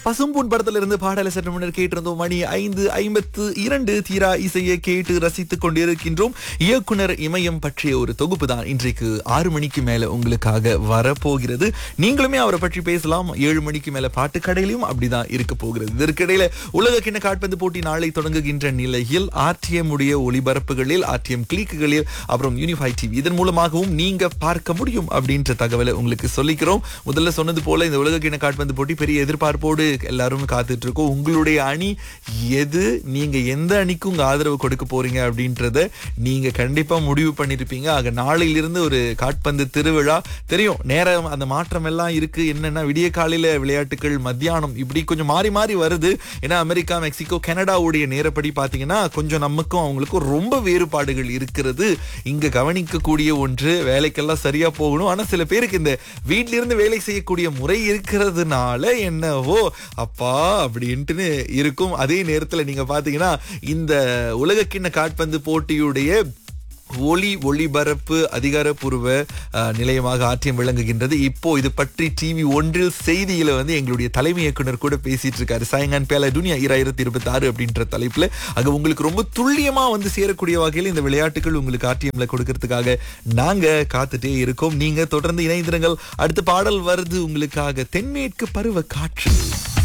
பசும்பூன் படத்துல இருந்து பாடலை சற்று முன்னர் கேட்டிருந்தோம். மணி 5:52 தீரா இசையை கேட்டு ரசித்துக் கொண்டிருக்கின்றோம். இயக்குனர் இமயம் பற்றிய ஒரு தொகுப்பு தான் இன்றைக்கு 6 மணிக்கு மேல உங்களுக்காக வரப்போகிறது. நீங்களுமே அவரை பற்றி பேசலாம். 7 மணிக்கு மேல பாட்டு கடையிலும் அப்படிதான் இருக்க போகிறது. இதற்கிடையில உலக கிண்ண கால்பந்து போட்டி நாளை தொடங்குகின்ற நிலையில் ஆர்டிஎம் உடைய ஒளிபரப்புகளில், ஆர்டிஎம் கிளிக்குகளில், அப்புறம் யூனிஃபை டிவி இதன் மூலமாகவும் நீங்க பார்க்க முடியும் அப்படின்ற தகவலை உங்களுக்கு சொல்லிக்கிறோம். முதல்ல சொன்னது போல இந்த உலக கிண்ண கால்பந்து போட்டி பெரிய எதிர்பார்ப்போடு எல்லாரும் காத்துட்டு இருக்கோம். உங்களுடைய அணி எது, நீங்க எந்த அணிக்கு உங்க ஆதரவு கொடுக்க போறீங்க அப்படின்றத நீங்க கண்டிப்பா முடிவு பண்ணிருப்பீங்க. ஆக நாளையிலிருந்து ஒரு கால்பந்து திருவிழா தெரியும். நேரம் அந்த மாற்றம் எல்லாம் இருக்கு. என்னன்னா விடிய காலையில விளையாட்டுகள், மத்தியானம் இப்படி கொஞ்சம் மாறி மாறி வருது. ஏன்னா அமெரிக்கா, மெக்சிகோ, கனடாவுடைய நேரப்படி பாத்தீங்கன்னா கொஞ்சம் நமக்கும் அவங்களுக்கும் ரொம்ப வேறுபாடுகள் இருக்கிறது. இங்க கவனிக்கக்கூடிய ஒன்று, வேலைக்கெல்லாம் சரியா போகணும். ஆனா சில பேருக்கு இந்த வீட்டில இருந்து வேலை செய்யக்கூடிய முறை இருக்கிறதுனால என்னவோ அப்பா அப்படின்ட்டு இருக்கும். அதே நேரத்துல நீங்க பாத்தீங்கன்னா இந்த உலகக்கிண்ண கால்பந்து போட்டியுடைய ஒளிபரப்பு அதிகாரப்பூர்வ நிலையமாக ஆர்டிஎம் விளங்குகின்றது. இப்போ இது பற்றி டிவி ஒன்றில் செய்தியில எங்களுடைய தலைமை இயக்குனர் கூட பேசிட்டு இருக்காரு. சாயங்கான் பேல துனியா 2026 அப்படின்ற தலைப்புல. அங்க உங்களுக்கு ரொம்ப துல்லியமா சேரக்கூடிய வகையில் இந்த விளையாட்டுகள் உங்களுக்கு ஆர்டிஎம்ல கொடுக்கறதுக்காக நாங்க காத்துட்டே இருக்கோம். நீங்க தொடர்ந்து இணைந்திருங்கள். அடுத்த பாடல் வருது உங்களுக்காக, தென்மேற்கு பருவ காற்று.